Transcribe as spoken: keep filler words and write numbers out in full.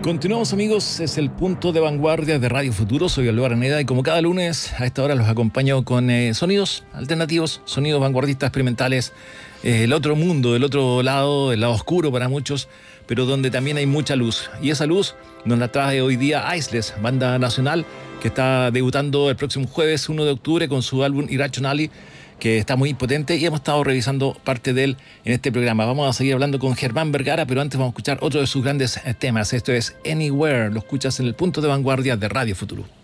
Continuamos, amigos, es el punto de vanguardia de Radio Futuro. Soy Alvaro Araneda y como cada lunes a esta hora los acompaño con eh, sonidos alternativos, sonidos vanguardistas experimentales, eh, el otro mundo, el otro lado, el lado oscuro para muchos, pero donde también hay mucha luz. Y esa luz nos la trae hoy día Iceless, banda nacional que está debutando el próximo jueves uno de octubre con su álbum Irrationally, que está muy potente y hemos estado revisando parte de él en este programa. Vamos a seguir hablando con Germán Vergara, pero antes vamos a escuchar otro de sus grandes temas. Esto es Anywhere, lo escuchas en el punto de vanguardia de Radio Futuro.